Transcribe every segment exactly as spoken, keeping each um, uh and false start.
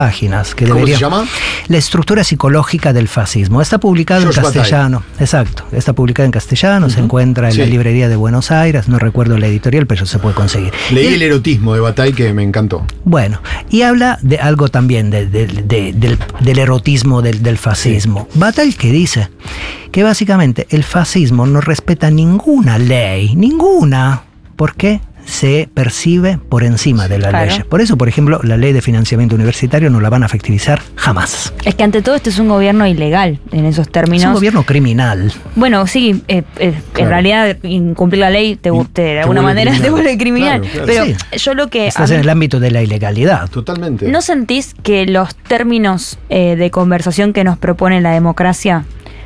páginas que ¿Cómo debería... se llama? La estructura psicológica del fascismo. Está publicado George en castellano. Bataille. Exacto. Está publicado en castellano, uh-huh. Se encuentra en sí. la librería de Buenos Aires. No recuerdo la editorial, pero se puede conseguir. Leí el, el erotismo de Bataille que me encantó. Bueno, y habla de algo también de, de, de, de, del, del erotismo del, del fascismo. Sí. Bataille que dice que básicamente el fascismo no respeta ninguna ley, ninguna. ¿Por qué? Se percibe por encima de la claro. ley. Por eso, por ejemplo, la ley de financiamiento universitario no la van a efectivizar jamás. Es que ante todo este es un gobierno ilegal en esos términos. Es un gobierno criminal. Bueno, sí, eh, eh, claro. en realidad incumplir la ley te, te, de alguna manera criminal. te vuelve criminal. Claro, claro. Pero sí. yo lo que... Estás mí, en el ámbito de la ilegalidad. Totalmente. ¿No sentís que los términos eh, de conversación que nos propone la democracia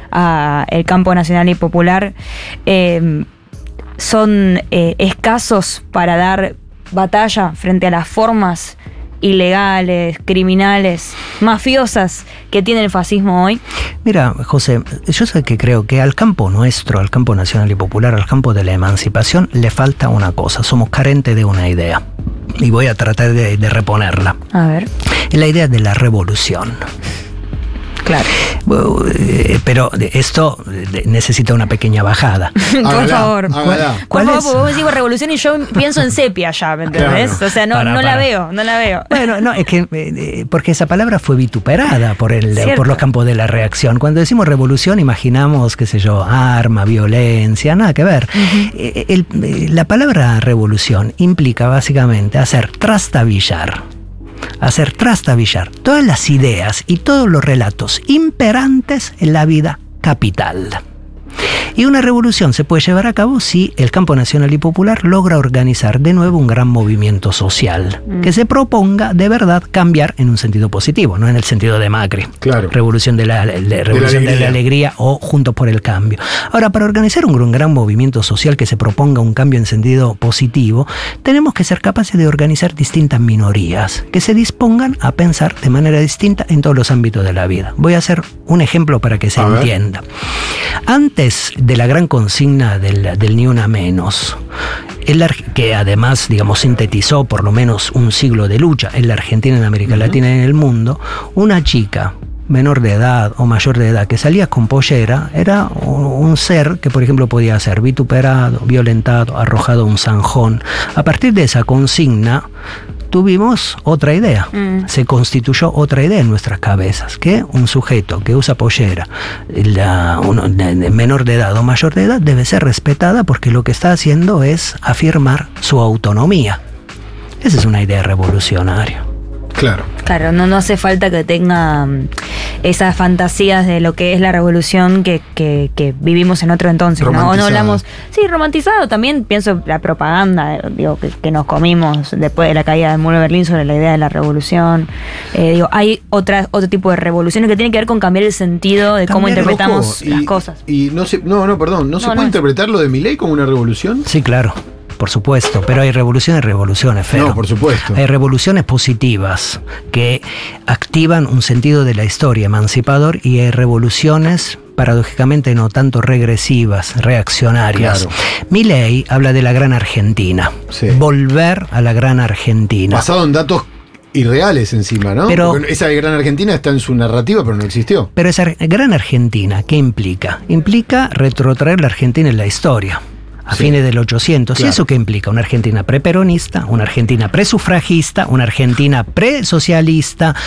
a el campo nacional y popular... Eh, son eh, escasos para dar batalla frente a las formas ilegales, criminales, mafiosas que tiene el fascismo hoy? Mira, José, yo sé que creo que al campo nuestro, al campo nacional y popular, al campo de la emancipación, le falta una cosa. Somos carentes de una idea. Y voy a tratar de, de reponerla. A ver. Es la idea de la revolución. Claro. Pero esto necesita una pequeña bajada. Por hágala, favor. hágala. Por favor, porque vos decís revolución y yo pienso en sepia ya, ¿me entendés? Claro. O sea, no, para, no para. la veo, no la veo. Bueno, no, es que eh, porque esa palabra fue vituperada por el por los campos de la reacción. Cuando decimos revolución imaginamos, qué sé yo, arma, violencia, nada que ver. Uh-huh. el, el, la palabra revolución implica básicamente hacer trastabillar. hacer trastabillar todas las ideas y todos los relatos imperantes en la vida capital. Y una revolución se puede llevar a cabo si el campo nacional y popular logra organizar de nuevo un gran movimiento social mm. que se proponga de verdad cambiar en un sentido positivo, no en el sentido de Macri. Claro. Revolución de la, de, revolución de la, de la alegría o Juntos por el Cambio. Ahora, para organizar un gran movimiento social que se proponga un cambio en sentido positivo, tenemos que ser capaces de organizar distintas minorías que se dispongan a pensar de manera distinta en todos los ámbitos de la vida. Voy a hacer un ejemplo para que se a entienda. Ver. Antes de la gran consigna del, del ni una menos, el, que además, digamos, sintetizó por lo menos un siglo de lucha en la Argentina, en América uh-huh. Latina y en el mundo, una chica menor de edad o mayor de edad que salía con pollera era un ser que, por ejemplo, podía ser vituperado, violentado, arrojado a un zanjón. A partir de esa consigna tuvimos otra idea, mm. se constituyó otra idea en nuestras cabezas, que un sujeto que usa pollera, la, uno, de menor de edad o mayor de edad, debe ser respetada porque lo que está haciendo es afirmar su autonomía. Esa es una idea revolucionaria. Claro. Claro, no, no hace falta que tenga esas fantasías de lo que es la revolución que, que, que vivimos en otro entonces, ¿no? O no hablamos. Sí, romantizado también, pienso la propaganda, digo, que, que nos comimos después de la caída del muro de Berlín sobre la idea de la revolución. Eh, digo, hay otra, otro tipo de revoluciones que tienen que ver con cambiar el sentido de cambiar, cómo interpretamos ojo, las y, cosas. Y no se, no, no, perdón, ¿no, no se puede no interpretar lo de Milei como una revolución? Sí, claro. Por supuesto, pero hay revoluciones y revoluciones, Fero. No, por supuesto. Hay revoluciones positivas que activan un sentido de la historia emancipador y hay revoluciones paradójicamente no tanto regresivas, reaccionarias. Claro. Milei habla de la gran Argentina. Sí. Volver a la gran Argentina. Basado en datos irreales encima, ¿no? Pero, porque esa gran Argentina está en su narrativa, pero no existió. Pero esa gran Argentina, ¿qué implica? Implica retrotraer la Argentina en la historia. A sí. fines del ochocientos. Claro. ¿Y eso qué implica? Una Argentina preperonista, una Argentina presufragista, una Argentina presocialista,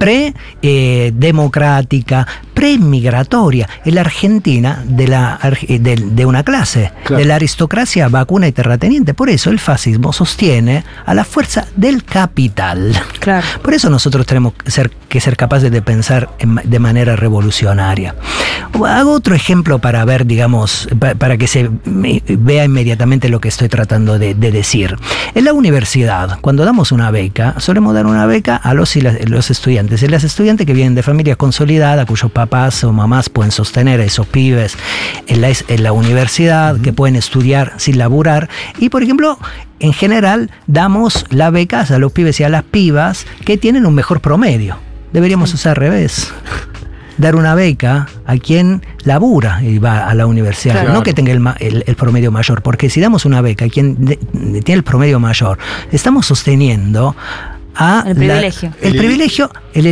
pre-democrática, eh, pre-migratoria. Es la Argentina de, la, de, de una clase, claro. de la aristocracia vacuna y terrateniente. Por eso el fascismo sostiene a la fuerza del capital. Claro. Por eso nosotros tenemos que ser, que ser capaces de pensar en, de manera revolucionaria. Hago otro ejemplo para ver, digamos, para, para que se vea inmediatamente lo que estoy tratando de, de decir. En la universidad, cuando damos una beca, solemos dar una beca a los, y las, los estudiantes. Y las estudiantes que vienen de familias consolidadas, cuyos papás o mamás pueden sostener a esos pibes en la, en la universidad, uh-huh. que pueden estudiar sin laburar. Y, por ejemplo, en general, damos las becas a los pibes y a las pibas que tienen un mejor promedio. Deberíamos sí. usar al revés. Dar una beca a quien labura y va a la universidad, claro. no que tenga el, el, el promedio mayor, porque si damos una beca a quien de, de, tiene el promedio mayor, estamos sosteniendo a el privilegio. La, el, el privilegio, el